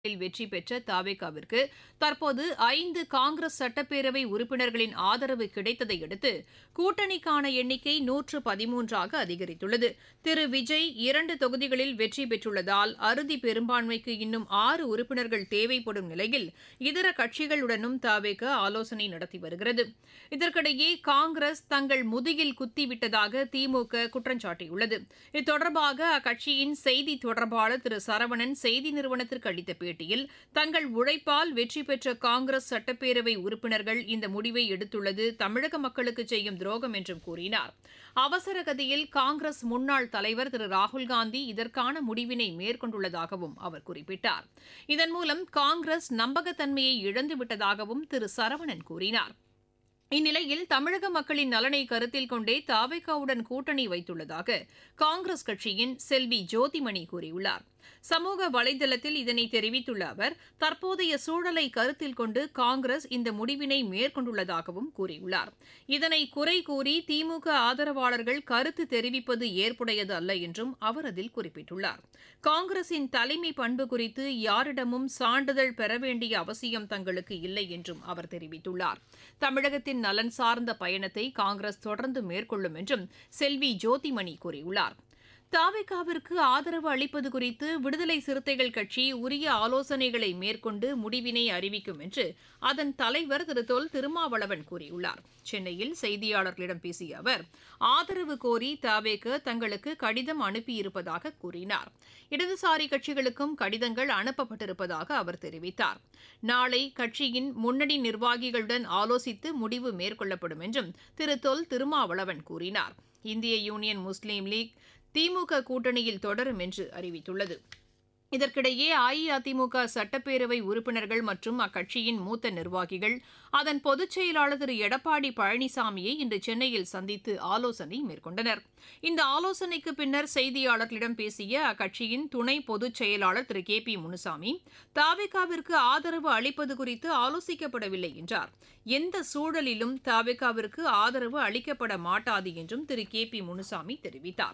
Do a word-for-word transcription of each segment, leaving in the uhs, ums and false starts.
வெற்றி பெற்ற தவேகாவிற்கு தற்போது ஐந்து காங்கிரஸ் சட்டப்பேரவை உறுப்பினர்களின் ஆதரவு கிடைத்ததை அடுத்து கூட்டணிக்கான எண்ணிக்கை நூற்று பதிமூன்றாக அதிகரித்துள்ளது. திரு விஜய் இரண்டு தொகுதிகளில் வெற்றி பெற்றுள்ளதால் அறுதி பெரும்பான்மைக்கு இன்னும் ஆறு உறுப்பினர்கள் தேவைப்படும் நிலையில் இதர கட்சிகளுடனும் தவேகா ஆலோசனை நடத்தி வருகிறது. இதற்கிடையே காங்கிரஸ் தங்கள் முதுகில் குத்திவிட்டதாக திமுக குற்றம் சாட்டியுள்ளது. இது தொடர்பாக அக்கட்சியின் செய்தி தொடர்பாளர் திரு சரவணன் செய்தி நிறுவனத்திற்கு அளித்த பேட்டியில் தங்கள் உழைப்பால் வெற்றி பெற்ற காங்கிரஸ் சட்டப்பேரவை உறுப்பினர்கள் இந்த முடிவை எடுத்துள்ளது தமிழக மக்களுக்கு செய்யும் துரோகம் என்றும் கூறினார். அவசர கதியில் காங்கிரஸ் முன்னாள் தலைவர் திரு ராகுல்காந்தி இதற்கான முடிவினை மேற்கொண்டுள்ளதாகவும் அவர் குறிப்பிட்டார். இதன் மூலம் காங்கிரஸ் நம்பகத்தன்மையை இழந்துவிட்டதாகவும் திரு சரவணன் கூறினார். இந்நிலையில் தமிழக மக்களின் நலனை கருத்தில் கொண்டே தவேகாவுடன் கூட்டணி வைத்துள்ளதாக காங்கிரஸ் கட்சியின் செல்வி ஜோதிமணி கூறியுள்ளார். சமூக வலைதளத்தில் இதனை தெரிவித்துள்ள அவர் தற்போதைய சூழலை கருத்தில் கொண்டு காங்கிரஸ் இந்த முடிவினை மேற்கொண்டுள்ளதாகவும் கூறியுள்ளார். இதனை குறை கூறி திமுக ஆதரவாளர்கள் கருத்து தெரிவிப்பது ஏற்புடையது அல்ல என்றும் அவர் அதில் குறிப்பிட்டுள்ளார். காங்கிரசின் தலைமை பண்பு குறித்து யாரிடமும் சான்றிதழ் பெற வேண்டிய அவசியம் தங்களுக்கு இல்லை என்றும் அவர் தெரிவித்துள்ளார். தமிழகத்தின் நலன் சார்ந்த பயணத்தை காங்கிரஸ் தொடர்ந்து மேற்கொள்ளும் என்றும் செல்வி ஜோதிமணி கூறியுள்ளார். தவேகாவிற்கு ஆதரவு அளிப்பது குறித்து விடுதலை சிறுத்தைகள் கட்சி உரிய ஆலோசனைகளை மேற்கொண்டு முடிவினை அறிவிக்கும் என்று அதன் தலைவர் திரு தொல் திருமாவளவன் கூறியுள்ளார். சென்னையில் செய்தியாளர்களிடம் பேசிய அவர் ஆதரவு கோரி தவேகா தங்களுக்கு கடிதம் அனுப்பியிருப்பதாக கூறினார். இடதுசாரி கட்சிகளுக்கும் கடிதங்கள் அனுப்பப்பட்டிருப்பதாக அவர் தெரிவித்தார். நாளை கட்சியின் முன்னணி நிர்வாகிகளுடன் ஆலோசித்து முடிவு மேற்கொள்ளப்படும் என்றும் திரு தொல் திருமாவளவன் கூறினார். இந்திய யூனியன் முஸ்லீம் லீக் திமுக கூட்டணியில் தொடரும் என்று அறிவித்துள்ளது. இதற்கிடையே அஇஅதிமுக சட்டப்பேரவை உறுப்பினர்கள் மற்றும் அக்கட்சியின் மூத்த நிர்வாகிகள் அதன் பொதுச் செயலாளர் திரு எடப்பாடி பழனிசாமியை இன்று சென்னையில் சந்தித்து ஆலோசனை மேற்கொண்டனர். இந்த ஆலோசனைக்கு பின்னர் செய்தியாளர்களிடம் பேசிய அக்கட்சியின் துணை பொதுச் செயலாளர் திரு கே பி முனுசாமி தவேகாவிற்கு ஆதரவு அளிப்பது குறித்து ஆலோசிக்கப்படவில்லை என்றார். எந்த சூழலிலும் தவேகாவிற்கு ஆதரவு அளிக்கப்பட மாட்டாது என்றும் திரு கே பி முனுசாமி தெரிவித்தார்.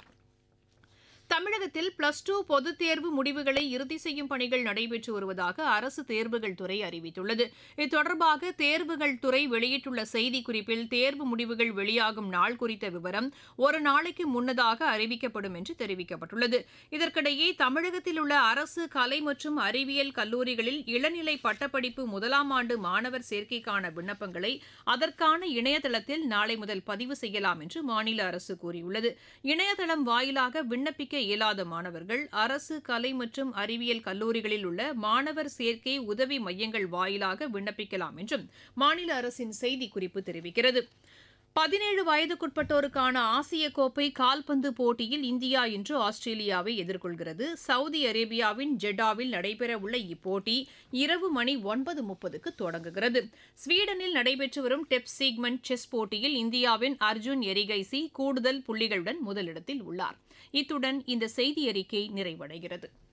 தமிழகத்தில் பிளஸ் டூ பொதுத் தேர்வு முடிவுகளை இறுதி செய்யும் பணிகள் நடைபெற்று வருவதாக அரசு தேர்வுகள் துறை அறிவித்துள்ளது. இது தொடர்பாக தேர்வுகள் துறை வெளியிட்டுள்ள செய்திக்குறிப்பில் தேர்வு முடிவுகள் வெளியாகும் நாள் குறித்த விவரம் ஒரு நாளைக்கு முன்னதாக அறிவிக்கப்படும் என்று தெரிவிக்கப்பட்டுள்ளது. இதற்கிடையே தமிழகத்தில் உள்ள அரசு கலை மற்றும் அறிவியல் கல்லூரிகளில் இளநிலை பட்டப்படிப்பு முதலாம் ஆண்டு மாணவர் சேர்க்கைக்கான விண்ணப்பங்களை அதற்கான இணையதளத்தில் நாளை முதல் பதிவு செய்யலாம் என்று மாநில அரசு கூறியுள்ளது. இணையதளம் வாயிலாக விண்ணப்பிக்க இயலாத மாணவர்கள் அரசு கலை மற்றும் அறிவியல் கல்லூரிகளில் உள்ள மாணவர் சேர்க்கை உதவி மையங்கள் வாயிலாக விண்ணப்பிக்கலாம் என்றும் மாநில அரசின் செய்திக்குறிப்பு தெரிவிக்கிறது. பதினேழு வயதுக்குட்பட்டோருக்கான ஆசிய கோப்பை கால்பந்து போட்டியில் இந்தியா இன்று ஆஸ்திரேலியாவை எதிர்கொள்கிறது. சவுதி அரேபியாவின் ஜெட்டாவில் நடைபெறவுள்ள இப்போட்டி இரவு மணி ஒன்பது முப்பதுக்கு தொடங்குகிறது. ஸ்வீடனில் நடைபெற்று வரும் டெப் சீக்மெண்ட் செஸ் போட்டியில் இந்தியாவின் அர்ஜுன் எரிகைசி கூடுதல் புள்ளிகளுடன் முதலிடத்தில் உள்ளார். இத்துடன் இந்த செய்தி அறிக்கை நிறைவடைகிறது.